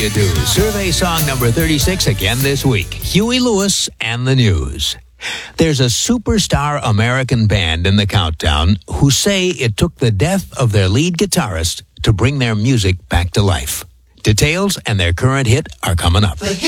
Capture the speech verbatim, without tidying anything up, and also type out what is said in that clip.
you do? Survey song number thirty-six again this week. Huey Lewis and the News. There's a superstar American band in the countdown who say it took the death of their lead guitarist to bring their music back to life. Details and their current hit are coming up.